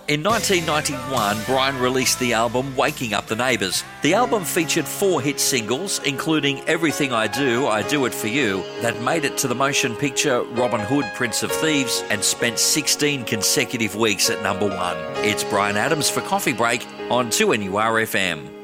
In 1991, Brian released the album Waking Up the Neighbours. The album featured 4 hit singles, including Everything I Do It For You, that made it to the motion picture Robin Hood, Prince of Thieves, and spent 16 consecutive weeks at number 1. It's Brian Adams for Coffee Break on 2NURFM.